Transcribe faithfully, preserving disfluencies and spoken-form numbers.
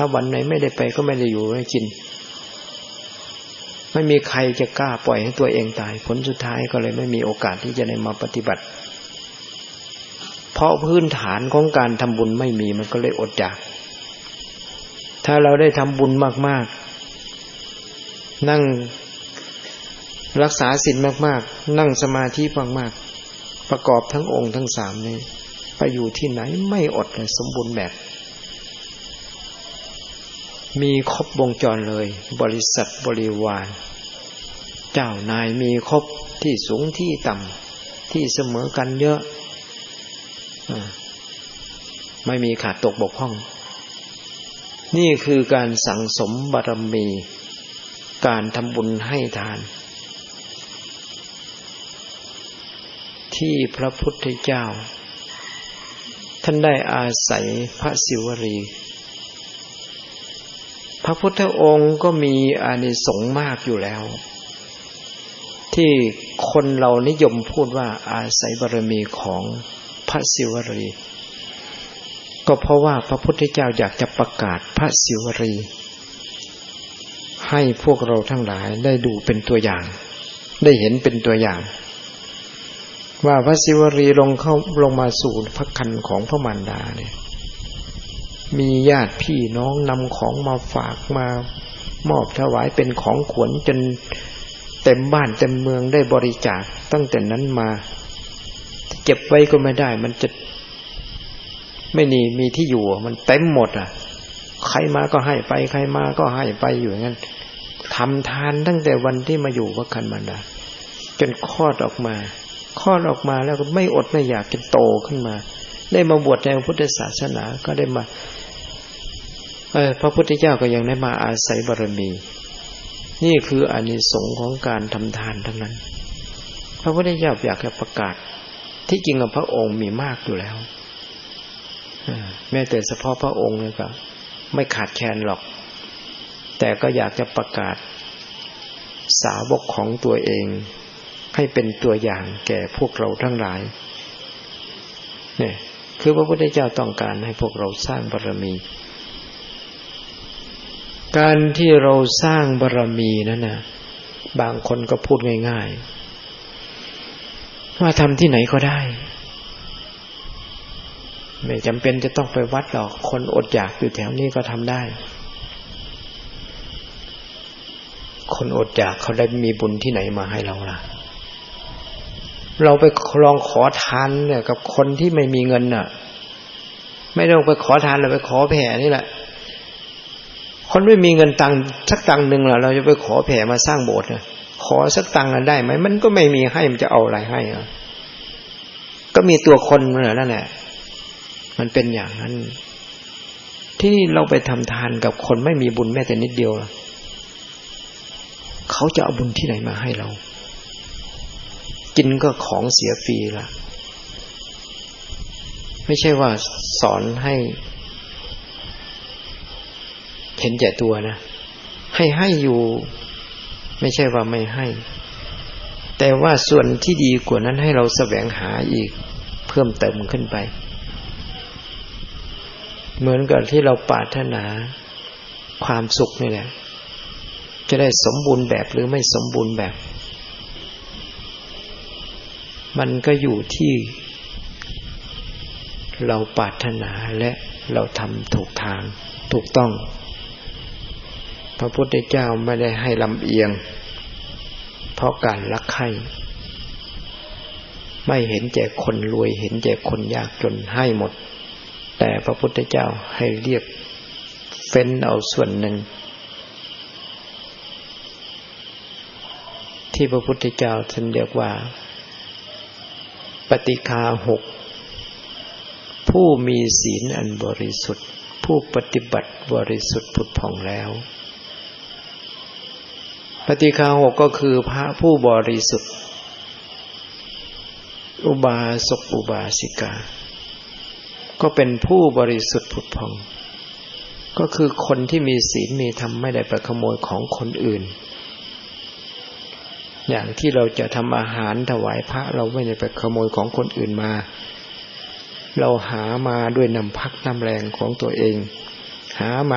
ถ้าวันไหนไม่ได้ไปก็ไม่ได้อยู่ไม่กินไม่มีใครจะกล้าปล่อยให้ตัวเองตายผลสุดท้ายก็เลยไม่มีโอกาสที่จะได้มาปฏิบัติเพราะพื้นฐานของการทำบุญไม่มีมันก็เลยอดอยากถ้าเราได้ทำบุญมากๆนั่งรักษาศีลมากๆนั่งสมาธิมากๆประกอบทั้งองค์ทั้งสามนี้ไปอยู่ที่ไหนไม่อดเลยสมบูรณ์แบบมีครบวงจรเลยบริษัทบริวารเจ้านายมีครบที่สูงที่ต่ำที่เสมอกันเยอะไม่มีขาดตกบกพร่องนี่คือการสั่งสมบารมีการทำบุญให้ทานที่พระพุทธเจ้าท่านได้อาศัยพระศิวลีพระพุทธองค์ก็มีอานิสงส์มากอยู่แล้วที่คนเรานิยมพูดว่าอาศัยบารมีของพระศิวลีก็เพราะว่าพระพุทธเจ้าอยากจะประกาศพระศิวลีให้พวกเราทั้งหลายได้ดูเป็นตัวอย่างได้เห็นเป็นตัวอย่างว่าพระศิวลีลงเข้าลงมาสู่พระครรภ์ของพระมารดาเนี่ยมีญาติพี่น้องนำของมาฝากมามอบถวายเป็นของขวัญจนเต็มบ้านเต็มเมืองได้บริจาคตั้งแต่นั้นมาเก็บไว้ก็ไม่ได้มันจะไม่มีมีที่อยู่มันเต็มหมดอ่ะใครมาก็ให้ไปใครมาก็ให้ไปอยู่อย่างนั้นทำทานตั้งแต่วันที่มาอยู่พระครรภ์มารดาจนคลอดออกมาคลอดออกมาแล้วก็ไม่อดไม่อยากจนโตขึ้นมาได้มาบวชในพุทธศาสนาก็ได้มาเออพระพุทธเจ้าก็ยังได้มาอาศัยบารมีนี่คืออานิสงส์ของการทำทานทั้งนั้นพระพุทธเจ้าอยากจะประกาศที่จริงพระองค์มีมากอยู่แล้วแม้แต่เฉพาะพระองค์เนี่ยก็ไม่ขาดแคลนหรอกแต่ก็อยากจะประกาศสาวกของตัวเองให้เป็นตัวอย่างแก่พวกเราทั้งหลายเนี่ยคือพระพุทธเจ้าต้องการให้พวกเราสร้างบารมีการที่เราสร้างบารมีนั้นนะบางคนก็พูดง่ายๆว่าทำที่ไหนก็ได้ไม่จำเป็นจะต้องไปวัดหรอกคนอดอยากอยู่แถวนี้ก็ทำได้คนอดอยากเขาได้มีบุญที่ไหนมาให้เราล่ะเราไปลองขอทานเนี่ยกับคนที่ไม่มีเงินน่ะไม่ต้องไปขอทานเราไปขอแผ่นี่แหละคนไม่มีเงินตังค์สักตังค์นึงล่ะเราจะไปขอแผ่มาสร้างโบสถ์น่ะขอสักตังค์น่ะได้ไหมมันก็ไม่มีให้มันจะเอาอะไรให้อ่ะก็มีตัวคนนั่นแหละมันเป็นอย่างนั้นที่เราไปทำทานกับคนไม่มีบุญแม้แต่นิดเดียวเขาจะเอาบุญที่ไหนมาให้เรากินก็ของเสียฟรีล่ะไม่ใช่ว่าสอนให้เห็นแก่ตัวนะให้ให้อยู่ไม่ใช่ว่าไม่ให้แต่ว่าส่วนที่ดีกว่านั้นให้เราแสวงหาอีกเพิ่มเติมขึ้นไปเหมือนกับที่เราปรารถนาความสุขนี่แหละจะได้สมบูรณ์แบบหรือไม่สมบูรณ์แบบมันก็อยู่ที่เราปรารถนาและเราทำถูกทางถูกต้องพระพุทธเจ้าไม่ได้ให้ลำเอียงเพราะการรักใคร่ไม่เห็นแก่คนรวยเห็นแก่คนยากจนให้หมดแต่พระพุทธเจ้าให้เรียกเฟ้นเอาส่วนหนึ่งที่พระพุทธเจ้าท่านเรียกว่าปฏิฆาหกผู้มีศีลอันบริสุทธิ์ผู้ปฏิบัติบริสุทธิ์ผุดผ่องแล้วปฏิฆาหกก็คือพระผู้บริสุทธิ์อุบาสกอุบาสิกาก็เป็นผู้บริสุทธิ์ผุดผ่องก็คือคนที่มีศีลมีธรรมไม่ได้ไปขโมยของคนอื่นอย่างที่เราจะทำอาหารถวายพระเราไม่ได้ไปขโมยของคนอื่นมาเราหามาด้วยน้ำพักน้ำแรงของตัวเองหามา